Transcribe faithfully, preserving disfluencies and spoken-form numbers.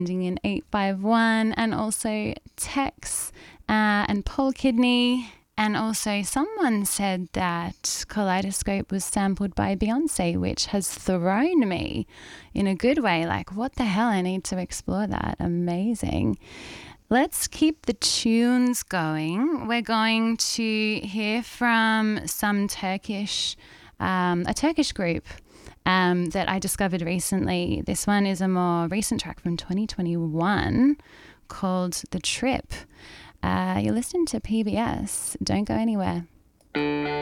ending in eight five one, and also Tex uh, and Paul Kidney. And also someone said that Kaleidoscope was sampled by Beyonce, which has thrown me in a good way. Like, what the hell? I need to explore that. Amazing. Let's keep the tunes going. We're going to hear from some Turkish, um, a Turkish group um, that I discovered recently. This one is a more recent track from twenty twenty-one called The Trip. Uh, you're listening to P B S. Don't go anywhere.